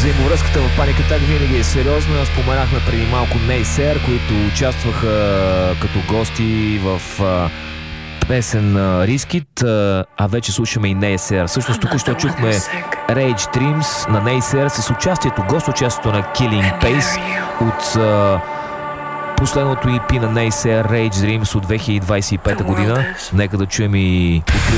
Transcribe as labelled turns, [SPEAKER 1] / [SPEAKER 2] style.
[SPEAKER 1] Взаимовръзката в Panic Attack винаги е сериозна. Споменахме преди малко Naysayer, които участваха като гости в песен Risk It, а вече слушаме и Naysayer. Всъщност тук що чухме Rage Dreams на Naysayer с участието, гост-участието на Killing Pace от последното EP на Naysayer, Rage Dreams от 2025 година. Нека да чуем и